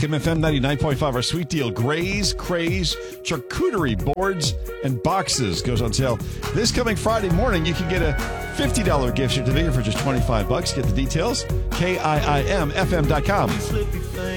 Kim FM 99.5, our sweet deal. Gray's Craze Charcuterie Boards and Boxes goes on sale this coming Friday morning. You can get a $50 gift certificate for just $25. Get the details, KIIMFM.com.